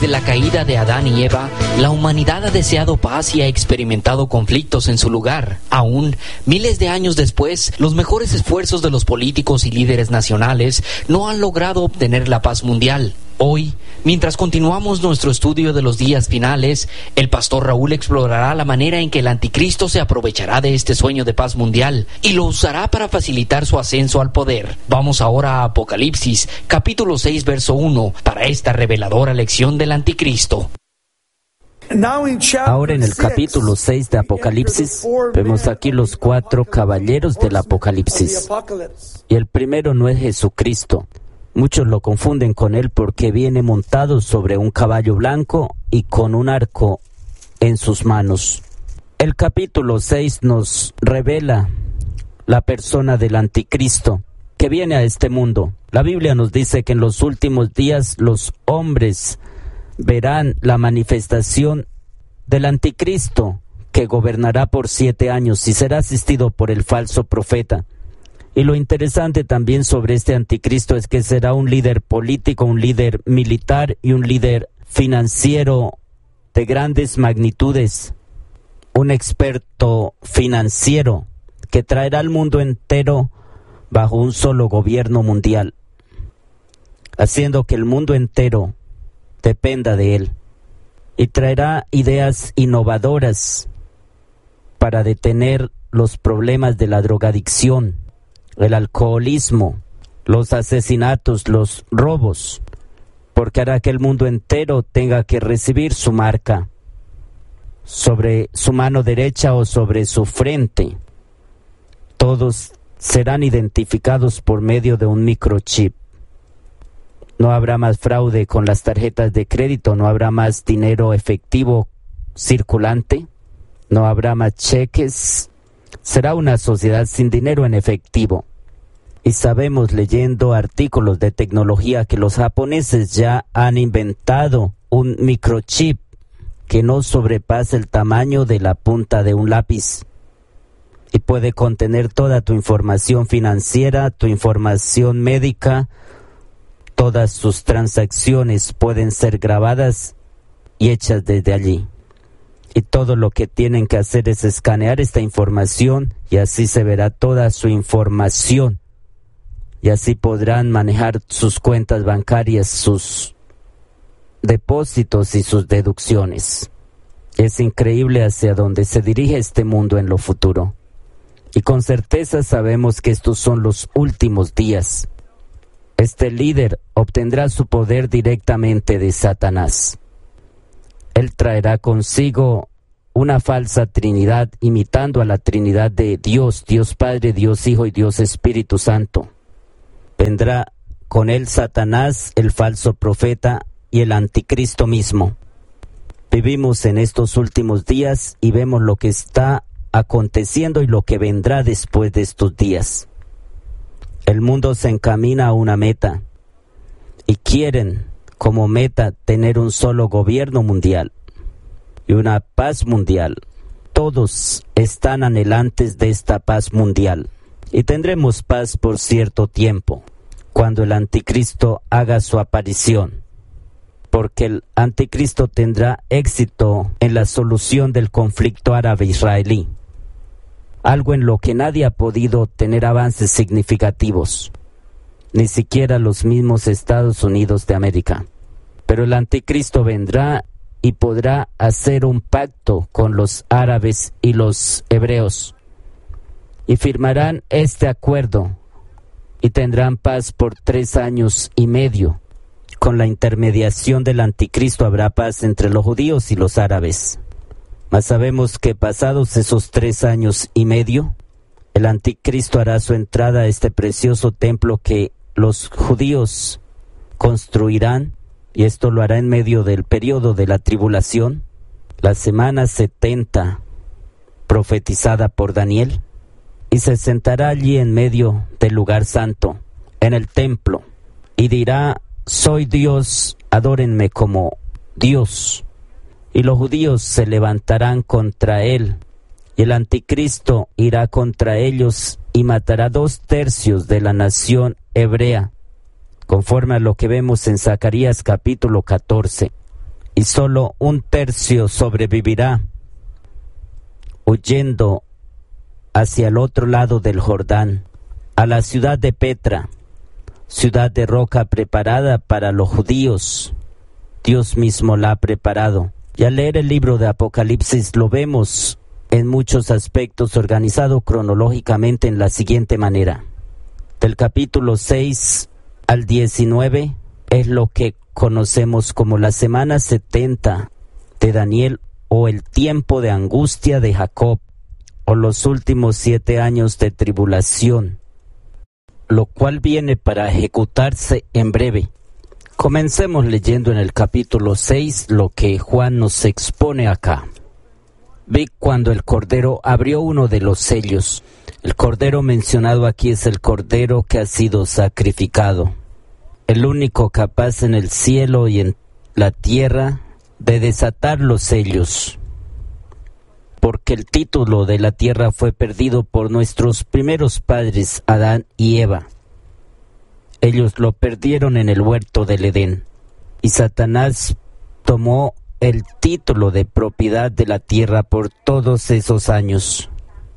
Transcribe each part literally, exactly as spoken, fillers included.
Desde la caída de Adán y Eva, la humanidad ha deseado paz y ha experimentado conflictos en su lugar. Aún, miles de años después, los mejores esfuerzos de los políticos y líderes nacionales no han logrado obtener la paz mundial. Hoy, mientras continuamos nuestro estudio de los días finales, el pastor Raúl explorará la manera en que el anticristo se aprovechará de este sueño de paz mundial y lo usará para facilitar su ascenso al poder. Vamos ahora a Apocalipsis, capítulo seis, verso uno, para esta reveladora lección del anticristo. Ahora en el capítulo seis de Apocalipsis, vemos aquí los cuatro caballeros del Apocalipsis. Y el primero no es Jesucristo. Muchos lo confunden con él porque viene montado sobre un caballo blanco y con un arco en sus manos. El capítulo seis nos revela la persona del anticristo que viene a este mundo. La Biblia nos dice que en los últimos días los hombres verán la manifestación del anticristo que gobernará por siete años y será asistido por el falso profeta. Y lo interesante también sobre este anticristo es que será un líder político, un líder militar y un líder financiero de grandes magnitudes. Un experto financiero que traerá al mundo entero bajo un solo gobierno mundial, haciendo que el mundo entero dependa de él. Y traerá ideas innovadoras para detener los problemas de la drogadicción, el alcoholismo, los asesinatos, los robos, porque hará que el mundo entero tenga que recibir su marca sobre su mano derecha o sobre su frente. Todos serán identificados por medio de un microchip. No habrá más fraude con las tarjetas de crédito, no habrá más dinero efectivo circulante, no habrá más cheques. Será una sociedad sin dinero en efectivo. Y sabemos leyendo artículos de tecnología que los japoneses ya han inventado un microchip que no sobrepasa el tamaño de la punta de un lápiz y puede contener toda tu información financiera, tu información médica. Todas sus transacciones pueden ser grabadas y hechas desde allí. Y todo lo que tienen que hacer es escanear esta información y así se verá toda su información. Y así podrán manejar sus cuentas bancarias, sus depósitos y sus deducciones. Es increíble hacia dónde se dirige este mundo en lo futuro. Y con certeza sabemos que estos son los últimos días. Este líder obtendrá su poder directamente de Satanás. Él traerá consigo una falsa trinidad imitando a la Trinidad de Dios, Dios Padre, Dios Hijo y Dios Espíritu Santo. Vendrá con él Satanás, el falso profeta y el anticristo mismo. Vivimos en estos últimos días y vemos lo que está aconteciendo y lo que vendrá después de estos días. El mundo se encamina a una meta y quieren como meta tener un solo gobierno mundial y una paz mundial. Todos están anhelantes de esta paz mundial y tendremos paz por cierto tiempo cuando el anticristo haga su aparición, porque el anticristo tendrá éxito en la solución del conflicto árabe-israelí, algo en lo que nadie ha podido tener avances significativos, ni siquiera los mismos Estados Unidos de América. Pero el anticristo vendrá y podrá hacer un pacto con los árabes y los hebreos, y firmarán este acuerdo, y tendrán paz por tres años y medio. Con la intermediación del anticristo habrá paz entre los judíos y los árabes. Mas sabemos que pasados esos tres años y medio, el anticristo hará su entrada a este precioso templo que los judíos construirán, y esto lo hará en medio del periodo de la tribulación, la semana setenta, profetizada por Daniel, y se sentará allí en medio del lugar santo, en el templo, y dirá: soy Dios, adórenme como Dios. Y los judíos se levantarán contra él, y el anticristo irá contra ellos y matará dos tercios de la nación hebrea, conforme a lo que vemos en Zacarías capítulo catorce. y solo un tercio sobrevivirá, huyendo hacia el otro lado del Jordán, a la ciudad de Petra, ciudad de roca preparada para los judíos. Dios mismo la ha preparado. Y al leer el libro de Apocalipsis lo vemos en muchos aspectos organizado cronológicamente en la siguiente manera. Del capítulo seis al diecinueve es lo que conocemos como la semana setenta de Daniel, o el tiempo de angustia de Jacob, o los últimos siete años de tribulación, lo cual viene para ejecutarse en breve. Comencemos leyendo en el capítulo seis lo que Juan nos expone acá. Vi cuando el Cordero abrió uno de los sellos. El Cordero mencionado aquí es el Cordero que ha sido sacrificado, el único capaz en el cielo y en la tierra de desatar los sellos, porque el título de la tierra fue perdido por nuestros primeros padres, Adán y Eva. Ellos lo perdieron en el huerto del Edén, y Satanás tomó el título de propiedad de la tierra por todos esos años.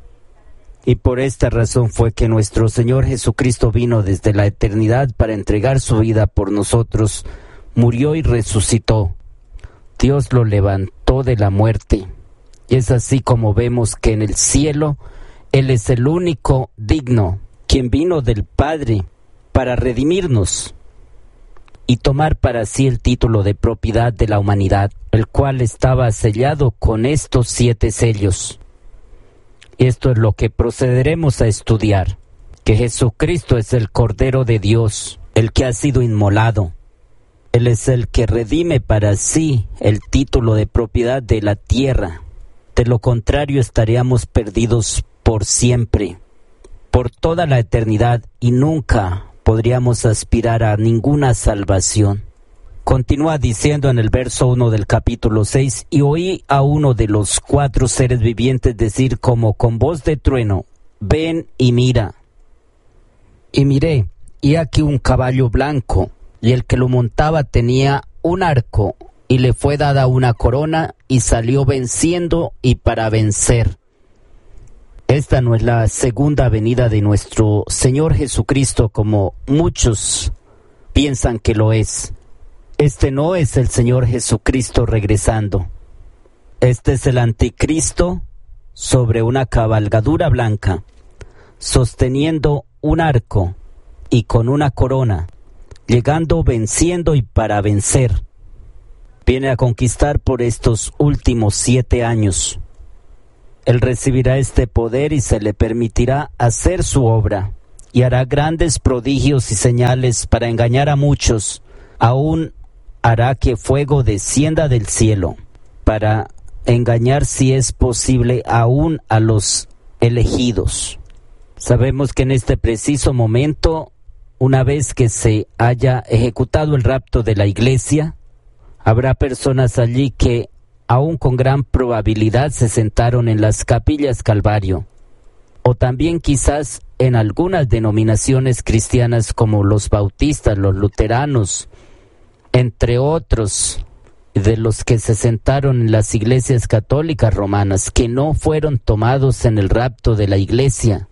Y por esta razón fue que nuestro Señor Jesucristo vino desde la eternidad para entregar su vida por nosotros, murió y resucitó. Dios lo levantó de la muerte. Y es así como vemos que en el cielo Él es el único digno, quien vino del Padre para redimirnos y tomar para sí el título de propiedad de la humanidad, el cual estaba sellado con estos siete sellos. Esto es lo que procederemos a estudiar, que Jesucristo es el Cordero de Dios, el que ha sido inmolado. Él es el que redime para sí el título de propiedad de la tierra. De lo contrario estaríamos perdidos por siempre, por toda la eternidad, y nunca podríamos aspirar a ninguna salvación. Continúa diciendo en el verso uno del capítulo seis, y oí a uno de los cuatro seres vivientes decir como con voz de trueno, ven y mira. Y miré, y aquí un caballo blanco, y el que lo montaba tenía un arco, y le fue dada una corona, y salió venciendo y para vencer. Esta no es la segunda venida de nuestro Señor Jesucristo, como muchos piensan que lo es. Este no es el Señor Jesucristo regresando. Este es el anticristo sobre una cabalgadura blanca, sosteniendo un arco y con una corona, llegando venciendo y para vencer. Viene a conquistar por estos últimos siete años. Él recibirá este poder y se le permitirá hacer su obra, y hará grandes prodigios y señales para engañar a muchos. Aún hará que fuego descienda del cielo, para engañar, si es posible, aún a los elegidos. Sabemos que en este preciso momento, una vez que se haya ejecutado el rapto de la iglesia, habrá personas allí que aún con gran probabilidad se sentaron en las capillas Calvario, o también quizás en algunas denominaciones cristianas como los bautistas, los luteranos, entre otros de los que se sentaron en las iglesias católicas romanas, que no fueron tomados en el rapto de la iglesia.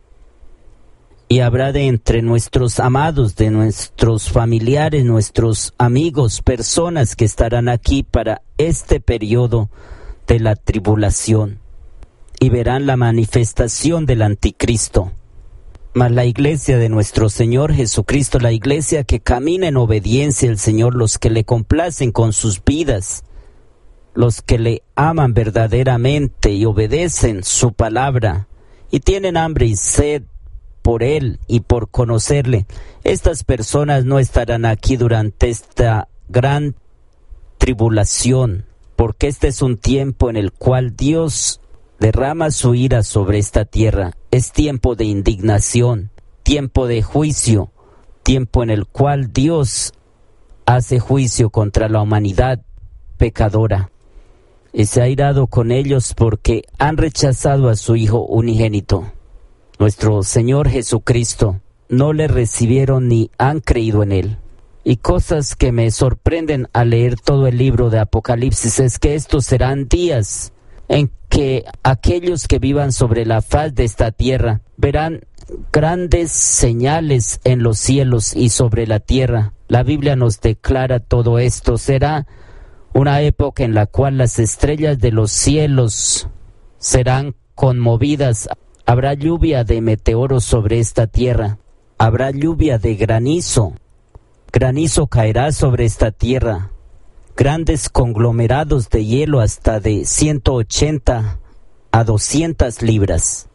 Y habrá de entre nuestros amados, de nuestros familiares, nuestros amigos, personas que estarán aquí para este periodo de la tribulación y verán la manifestación del anticristo. Mas la iglesia de nuestro Señor Jesucristo, la iglesia que camina en obediencia al Señor, los que le complacen con sus vidas, los que le aman verdaderamente y obedecen su palabra y tienen hambre y sed por Él y por conocerle, estas personas no estarán aquí durante esta gran tribulación, porque este es un tiempo en el cual Dios derrama su ira sobre esta tierra. Es tiempo de indignación, tiempo de juicio, tiempo en el cual Dios hace juicio contra la humanidad pecadora. Y se ha irado con ellos porque han rechazado a su Hijo unigénito. Nuestro Señor Jesucristo, no le recibieron ni han creído en Él. Y cosas que me sorprenden al leer todo el libro de Apocalipsis es que estos serán días en que aquellos que vivan sobre la faz de esta tierra verán grandes señales en los cielos y sobre la tierra. La Biblia nos declara todo esto. Será una época en la cual las estrellas de los cielos serán conmovidas. Habrá lluvia de meteoros sobre esta tierra. Habrá lluvia de granizo. Granizo caerá sobre esta tierra. Grandes conglomerados de hielo hasta de ciento ochenta a doscientas libras.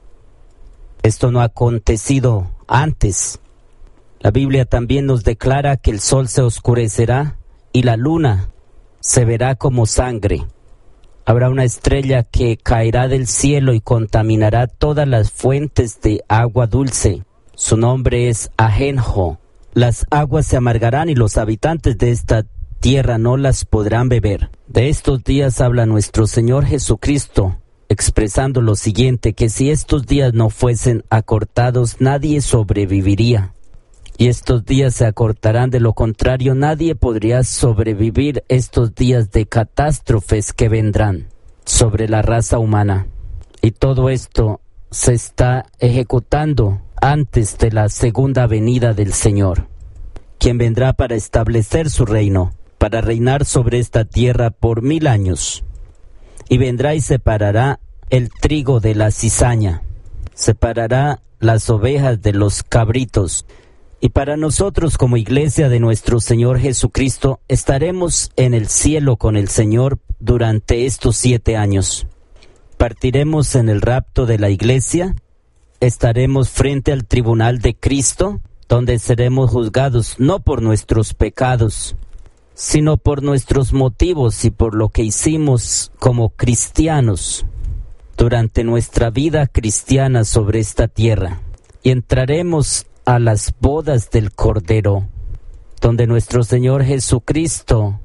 Esto no ha acontecido antes. La Biblia también nos declara que el sol se oscurecerá y la luna se verá como sangre. Habrá una estrella que caerá del cielo y contaminará todas las fuentes de agua dulce. Su nombre es Ajenjo. Las aguas se amargarán y los habitantes de esta tierra no las podrán beber. De estos días habla nuestro Señor Jesucristo, expresando lo siguiente, que si estos días no fuesen acortados, nadie sobreviviría. Y estos días se acortarán, de lo contrario, nadie podría sobrevivir estos días de catástrofes que vendrán sobre la raza humana. Y todo esto se está ejecutando antes de la segunda venida del Señor, quien vendrá para establecer su reino, para reinar sobre esta tierra por mil años. Y vendrá y separará el trigo de la cizaña, separará las ovejas de los cabritos. Y para nosotros como iglesia de nuestro Señor Jesucristo, estaremos en el cielo con el Señor durante estos siete años. Partiremos en el rapto de la iglesia, estaremos frente al tribunal de Cristo, donde seremos juzgados no por nuestros pecados, sino por nuestros motivos y por lo que hicimos como cristianos durante nuestra vida cristiana sobre esta tierra. Y entraremos a las bodas del Cordero, donde nuestro Señor Jesucristo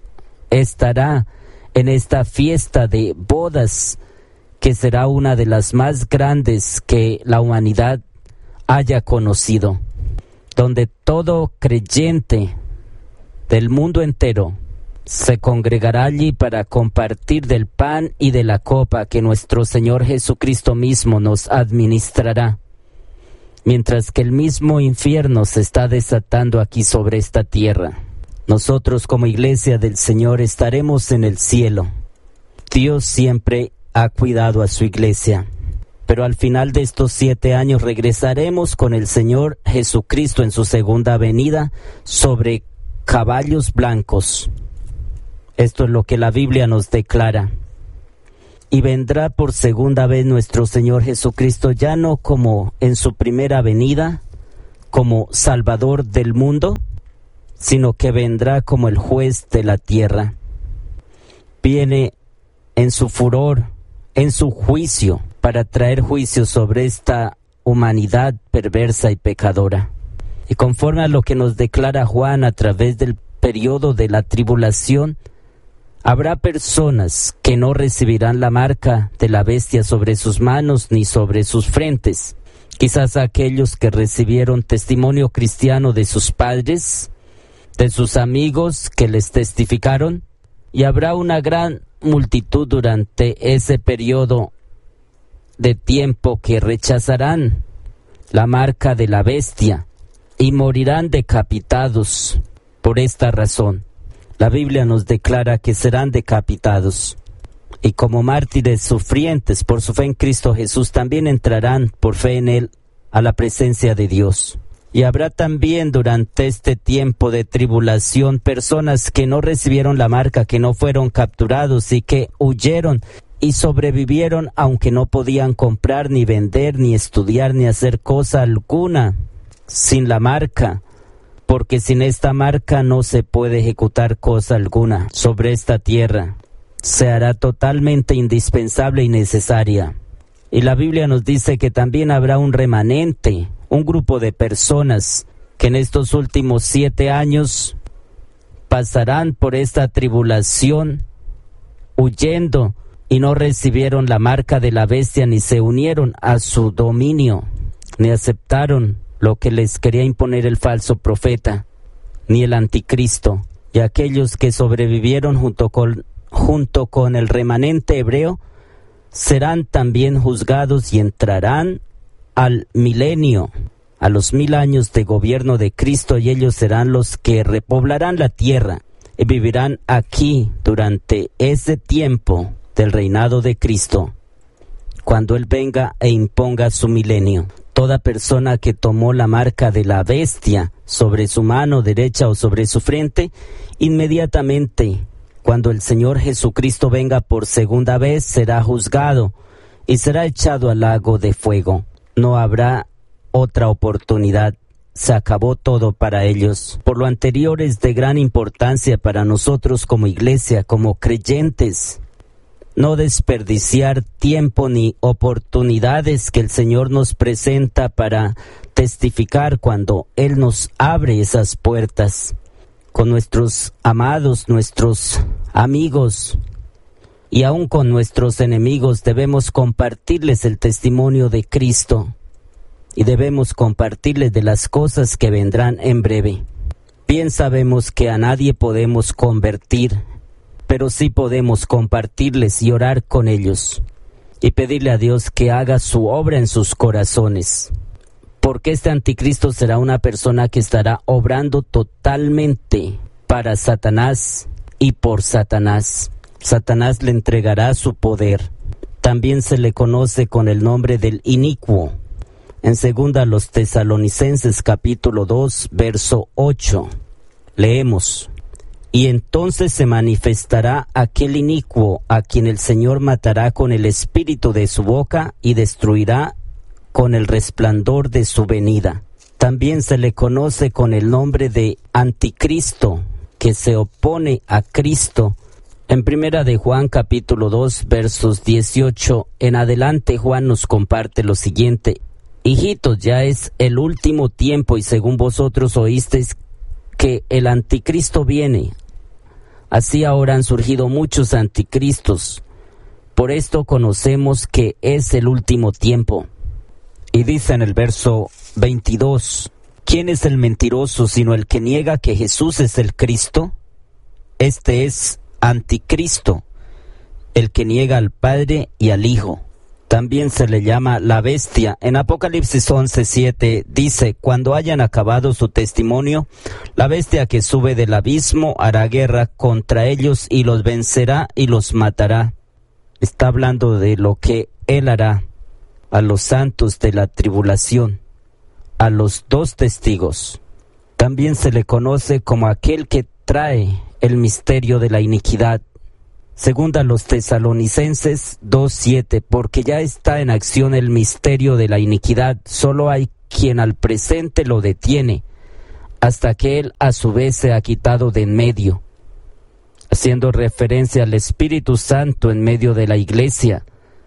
estará en esta fiesta de bodas, que será una de las más grandes que la humanidad haya conocido, donde todo creyente del mundo entero se congregará allí para compartir del pan y de la copa que nuestro Señor Jesucristo mismo nos administrará, mientras que el mismo infierno se está desatando aquí sobre esta tierra. Nosotros como iglesia del Señor estaremos en el cielo. Dios siempre ha cuidado a su iglesia, pero al final de estos siete años regresaremos con el Señor Jesucristo en su segunda venida sobre caballos blancos. Esto es lo que la Biblia nos declara. Y vendrá por segunda vez nuestro Señor Jesucristo, ya no como en su primera venida, como Salvador del mundo, sino que vendrá como el juez de la tierra. Viene en su furor, en su juicio, para traer juicio sobre esta humanidad perversa y pecadora. Y conforme a lo que nos declara Juan a través del periodo de la tribulación, habrá personas que no recibirán la marca de la bestia sobre sus manos ni sobre sus frentes. Quizás aquellos que recibieron testimonio cristiano de sus padres, de sus amigos que les testificaron, y habrá una gran multitud durante ese periodo de tiempo que rechazarán la marca de la bestia y morirán decapitados por esta razón. La Biblia nos declara que serán decapitados, y como mártires sufrientes por su fe en Cristo Jesús, también entrarán por fe en Él a la presencia de Dios. Y habrá también durante este tiempo de tribulación personas que no recibieron la marca, que no fueron capturados y que huyeron y sobrevivieron, aunque no podían comprar, ni vender, ni estudiar, ni hacer cosa alguna sin la marca, porque sin esta marca no se puede ejecutar cosa alguna sobre esta tierra. Se hará totalmente indispensable y necesaria. Y la Biblia nos dice que también habrá un remanente, un grupo de personas que en estos últimos siete años pasarán por esta tribulación huyendo y no recibieron la marca de la bestia, ni se unieron a su dominio, ni aceptaron lo que les quería imponer el falso profeta, ni el anticristo, y aquellos que sobrevivieron junto con, junto con el remanente hebreo serán también juzgados y entrarán al milenio, a los mil años de gobierno de Cristo, y ellos serán los que repoblarán la tierra y vivirán aquí durante ese tiempo del reinado de Cristo, cuando Él venga e imponga su milenio. Toda persona que tomó la marca de la bestia sobre su mano derecha o sobre su frente, inmediatamente, cuando el Señor Jesucristo venga por segunda vez, será juzgado y será echado al lago de fuego. No habrá otra oportunidad. Se acabó todo para ellos. Por lo anterior es de gran importancia para nosotros como iglesia, como creyentes, no desperdiciar tiempo ni oportunidades que el Señor nos presenta para testificar cuando Él nos abre esas puertas. Con nuestros amados, nuestros amigos y aún con nuestros enemigos debemos compartirles el testimonio de Cristo. Y debemos compartirles de las cosas que vendrán en breve. Bien sabemos que a nadie podemos convertir, pero sí podemos compartirles y orar con ellos, y pedirle a Dios que haga su obra en sus corazones. Porque este anticristo será una persona que estará obrando totalmente para Satanás y por Satanás. Satanás le entregará su poder. También se le conoce con el nombre del inicuo. En segunda los Tesalonicenses capítulo dos, verso ocho, leemos: y entonces se manifestará aquel inicuo a quien el Señor matará con el espíritu de su boca y destruirá con el resplandor de su venida. También se le conoce con el nombre de anticristo, que se opone a Cristo. En primera de Juan capítulo dos, versos dieciocho en adelante, Juan nos comparte lo siguiente: hijitos, ya es el último tiempo, y según vosotros oísteis que el anticristo viene, así ahora han surgido muchos anticristos. Por esto conocemos que es el último tiempo. Y dice en el verso veintidós: ¿quién es el mentiroso sino el que niega que Jesús es el Cristo? Este es anticristo, el que niega al Padre y al Hijo. También se le llama la bestia. En Apocalipsis once, siete dice: cuando hayan acabado su testimonio, la bestia que sube del abismo hará guerra contra ellos y los vencerá y los matará. Está hablando de lo que él hará a los santos de la tribulación, a los dos testigos. También se le conoce como aquel que trae el misterio de la iniquidad. Segunda los Tesalonicenses dos, siete, porque ya está en acción el misterio de la iniquidad, solo hay quien al presente lo detiene, hasta que él a su vez se ha quitado de en medio, haciendo referencia al Espíritu Santo en medio de la iglesia,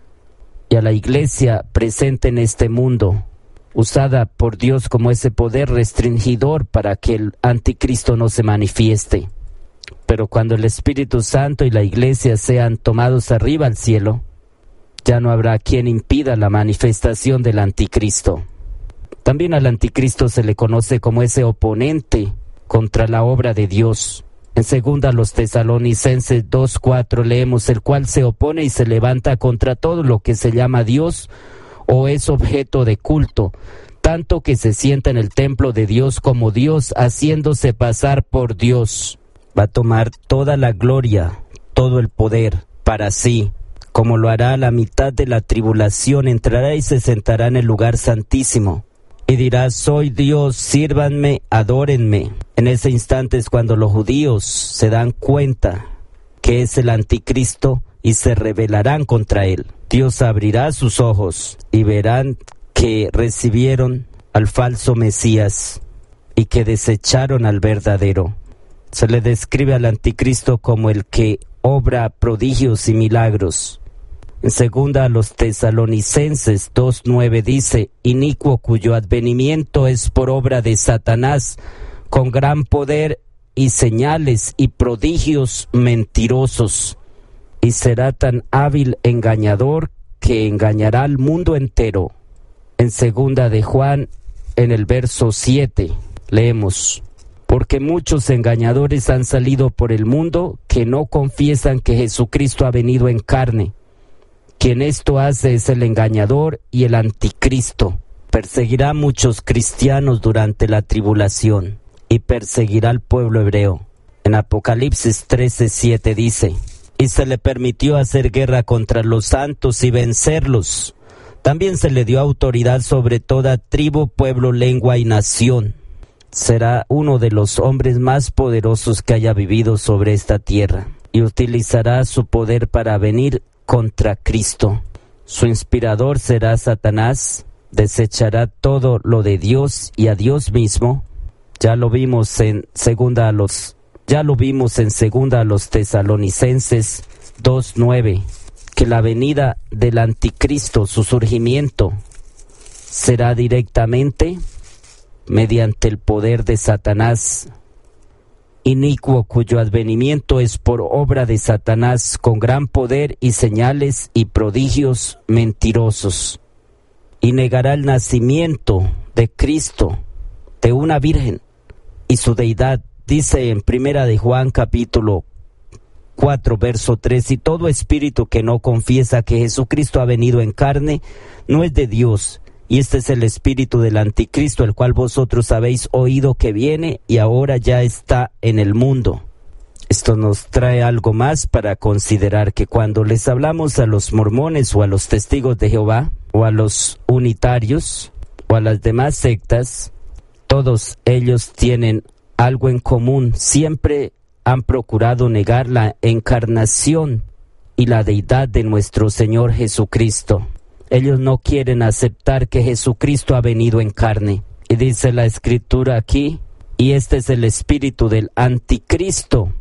y a la iglesia presente en este mundo, usada por Dios como ese poder restringidor para que el anticristo no se manifieste. Pero cuando el Espíritu Santo y la iglesia sean tomados arriba al cielo, ya no habrá quien impida la manifestación del anticristo. También al anticristo se le conoce como ese oponente contra la obra de Dios. En segunda los Tesalonicenses dos, cuatro leemos: el cual se opone y se levanta contra todo lo que se llama Dios o es objeto de culto, tanto que se sienta en el templo de Dios como Dios, haciéndose pasar por Dios. Va a tomar toda la gloria, todo el poder para sí, como lo hará a la mitad de la tribulación. Entrará y se sentará en el lugar santísimo, y dirá: soy Dios, sírvanme, adórenme. En ese instante es cuando los judíos se dan cuenta que es el anticristo y se rebelarán contra él. Dios abrirá sus ojos y verán que recibieron al falso Mesías y que desecharon al verdadero. Se le describe al anticristo como el que obra prodigios y milagros. En segunda a los Tesalonicenses dos, nueve dice: inicuo cuyo advenimiento es por obra de Satanás, con gran poder y señales y prodigios mentirosos, y será tan hábil engañador que engañará al mundo entero. En segunda de Juan, en el verso siete, leemos: Porque muchos engañadores han salido por el mundo que no confiesan que Jesucristo ha venido en carne. Quien esto hace es el engañador y el anticristo. Perseguirá a muchos cristianos durante la tribulación y perseguirá al pueblo hebreo. En Apocalipsis trece siete dice: y se le permitió hacer guerra contra los santos y vencerlos. También se le dio autoridad sobre toda tribu, pueblo, lengua y nación. Será uno de los hombres más poderosos que haya vivido sobre esta tierra y utilizará su poder para venir contra Cristo. Su inspirador será Satanás, desechará todo lo de Dios y a Dios mismo. Ya lo vimos en segunda a los ya lo vimos en segunda a los Tesalonicenses dos nueve, que la venida del anticristo, su surgimiento, será directamente mediante el poder de Satanás inicuo, cuyo advenimiento es por obra de Satanás, con gran poder y señales y prodigios mentirosos. Y negará el nacimiento de Cristo, de una virgen, y su deidad. Dice en Primera de Juan capítulo cuatro verso tres: y todo espíritu que no confiesa que Jesucristo ha venido en carne no es de Dios. Y este es el espíritu del anticristo, el cual vosotros habéis oído que viene y ahora ya está en el mundo. Esto nos trae algo más para considerar, que cuando les hablamos a los mormones o a los testigos de Jehová o a los unitarios o a las demás sectas, todos ellos tienen algo en común. Siempre han procurado negar la encarnación y la deidad de nuestro Señor Jesucristo. Ellos no quieren aceptar que Jesucristo ha venido en carne. Y dice la Escritura aquí: y este es el espíritu del anticristo,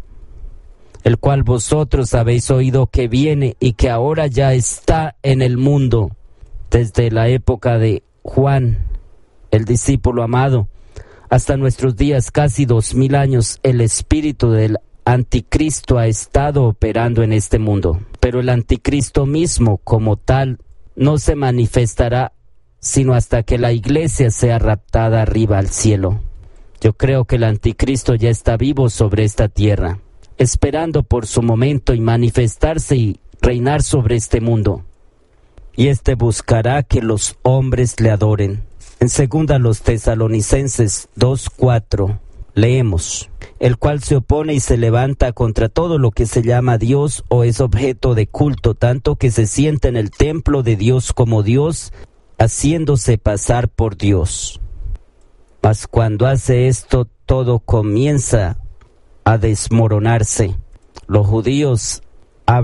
el cual vosotros habéis oído que viene y que ahora ya está en el mundo. Desde la época de Juan, el discípulo amado, hasta nuestros días, casi dos mil años, el espíritu del anticristo ha estado operando en este mundo. Pero el anticristo mismo, como tal, no se manifestará sino hasta que la iglesia sea raptada arriba al cielo. Yo creo que el anticristo ya está vivo sobre esta tierra, esperando por su momento y manifestarse y reinar sobre este mundo. Y éste buscará que los hombres le adoren. En segunda a los Tesalonicenses dos cuatro leemos: el cual se opone y se levanta contra todo lo que se llama Dios o es objeto de culto, tanto que se sienta en el templo de Dios como Dios, haciéndose pasar por Dios. Mas cuando hace esto, todo comienza a desmoronarse. Los judíos hablan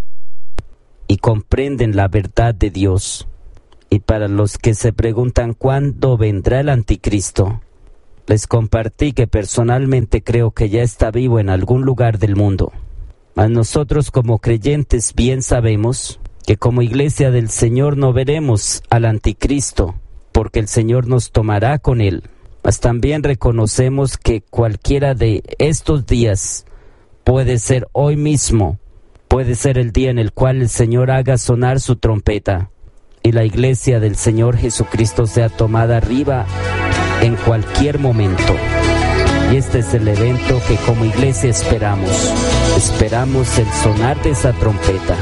y comprenden la verdad de Dios. Y para los que se preguntan cuándo vendrá el anticristo, les compartí que personalmente creo que ya está vivo en algún lugar del mundo. Mas nosotros como creyentes bien sabemos que como iglesia del Señor no veremos al anticristo, porque el Señor nos tomará con él. Mas también reconocemos que cualquiera de estos días puede ser hoy mismo, puede ser el día en el cual el Señor haga sonar su trompeta y la iglesia del Señor Jesucristo sea tomada arriba en cualquier momento. Y este es el evento que como iglesia esperamos. Esperamos el sonar de esa trompeta.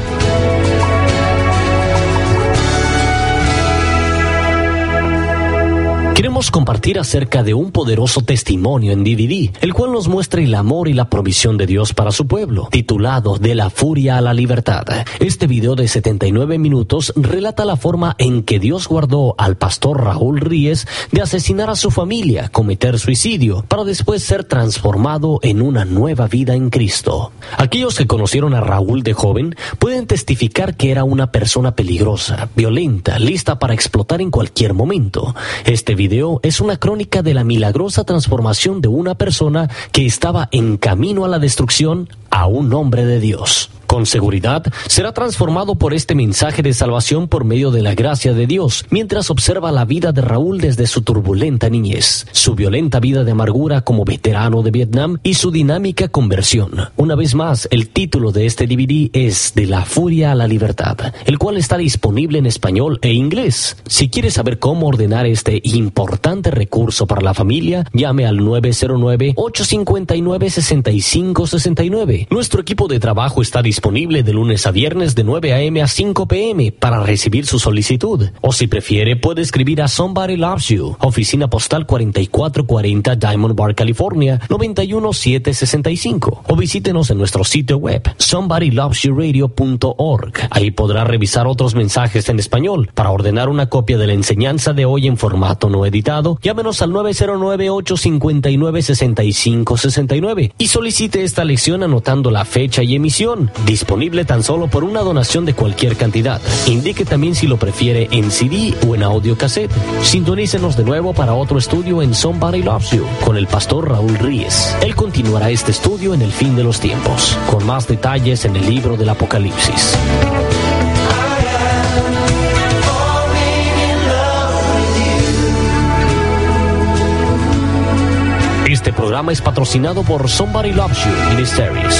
Queremos compartir acerca de un poderoso testimonio en D V D, el cual nos muestra el amor y la provisión de Dios para su pueblo, titulado De la furia a la libertad. Este video de setenta y nueve minutos relata la forma en que Dios guardó al pastor Raúl Ríez de asesinar a su familia, cometer suicidio, para después ser transformado en una nueva vida en Cristo. Aquellos que conocieron a Raúl de joven pueden testificar que era una persona peligrosa, violenta, lista para explotar en cualquier momento. Este video es una crónica de la milagrosa transformación de una persona que estaba en camino a la destrucción a un hombre de Dios. Con seguridad, será transformado por este mensaje de salvación por medio de la gracia de Dios, mientras observa la vida de Raúl desde su turbulenta niñez, su violenta vida de amargura como veterano de Vietnam y su dinámica conversión. Una vez más, el título de este D V D es De la furia a la libertad, el cual está disponible en español e inglés. Si quieres saber cómo ordenar este importante recurso para la familia, llame al nueve cero nueve, ocho cinco nueve, seis cinco seis nueve. Nuestro equipo de trabajo está disponible disponible de lunes a viernes de nueve a eme a cinco pe eme para recibir su solicitud. O si prefiere, puede escribir a Somebody Loves You, oficina postal cuarenta y cuatro cuarenta Diamond Bar, California, noventa y uno siete sesenta y cinco. O visítenos en nuestro sitio web, somebody loves you radio punto org. Ahí podrá revisar otros mensajes en español. Para ordenar una copia de la enseñanza de hoy en formato no editado, llámenos al nueve cero nueve, ocho cinco nueve, seis cinco seis nueve y solicite esta lección anotando la fecha y emisión. Disponible tan solo por una donación de cualquier cantidad. Indique también si lo prefiere en C D o en audio cassette. Sintonícenos de nuevo para otro estudio en Somebody Loves You con el pastor Raúl Ríez. Él continuará este estudio en el fin de los tiempos, con más detalles en el libro del Apocalipsis. Este programa es patrocinado por Somebody Loves You Ministries.